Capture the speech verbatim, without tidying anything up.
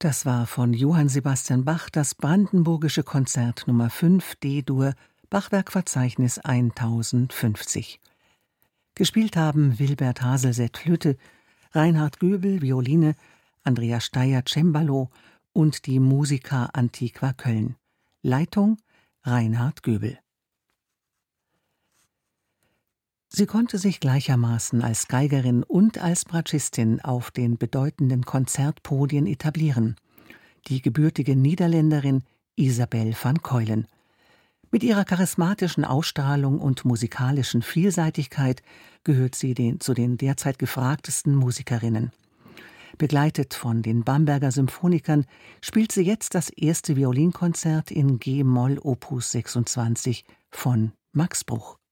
Das war von Johann Sebastian Bach das Brandenburgische Konzert Nummer fünf D-Dur, Bachwerkverzeichnis tausendfünfzig. Gespielt haben Wilbert Haselset Flöte, Reinhard Göbel Violine, Andreas Steyer Cembalo und die Musica Antiqua Köln. Leitung Reinhard Göbel. Sie konnte sich gleichermaßen als Geigerin und als Bratschistin auf den bedeutenden Konzertpodien etablieren. Die gebürtige Niederländerin Isabel van Keulen. Mit ihrer charismatischen Ausstrahlung und musikalischen Vielseitigkeit gehört sie den, zu den derzeit gefragtesten Musikerinnen. Begleitet von den Bamberger Symphonikern spielt sie jetzt das erste Violinkonzert in G-Moll Opus sechsundzwanzig von Max Bruch.